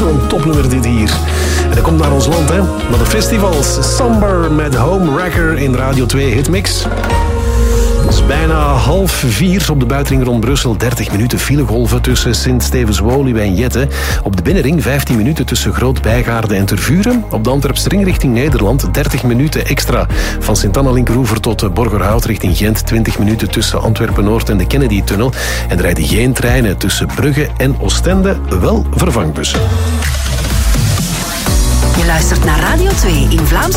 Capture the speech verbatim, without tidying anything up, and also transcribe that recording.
Zo'n topnummer dit hier. En dat komt naar ons land, hè. Naar de festivals. Somber met Home Wrecker in Radio twee Hitmix. Het is bijna half vier op de buitenring rond Brussel. dertig minuten filegolven tussen Sint-Stevens-Woluwe en Jette. Op de binnenring vijftien minuten tussen Groot-Bijgaarde en Tervuren. Op de Antwerpsring richting Nederland dertig minuten extra. Van Sint-Anna-Linkeroever tot Borgerhout richting Gent. twintig minuten tussen Antwerpen-Noord en de Kennedy-tunnel. En er rijden geen treinen tussen Brugge en Oostende. Wel vervangbussen. Je luistert naar Radio twee in Vlaams.